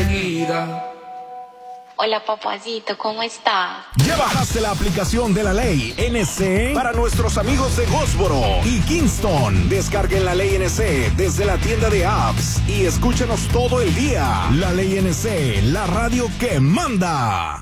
enseguida. Hola papacito, ¿cómo está? ¿Ya bajaste la aplicación de La Ley NC? Para nuestros amigos de Goldsboro y Kingston, descarguen La Ley NC desde la tienda de apps y escúchanos todo el día. La Ley NC, la radio que manda.